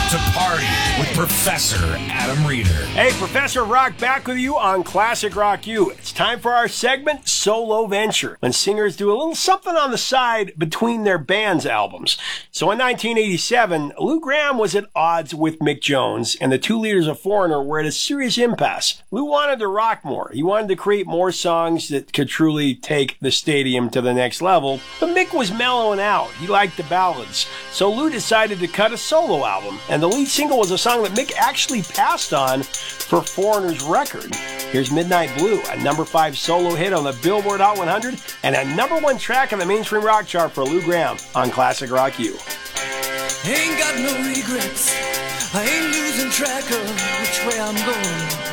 to party with Professor Adam Reeder. Hey, Professor Rock back with you on Classic Rock U. It's time for our segment, Solo Venture, when singers do a little something on the side between their band's albums. So in 1987, Lou Gramm was at odds with Mick Jones, and the two leaders of Foreigner were at a serious impasse. Lou wanted to rock more. He wanted to create more songs that could truly take the stadium to the next level, but Mick was mellowing out. He liked the ballads. So Lou decided to cut a solo album, and the lead single was a song that Mick actually passed on for Foreigner's record. Here's Midnight Blue, a number 5 solo hit on the Billboard Hot 100 and a number 1 track on the mainstream rock chart for Lou Gramm on Classic Rock U. Ain't got no regrets, I ain't losing track of which way I'm going.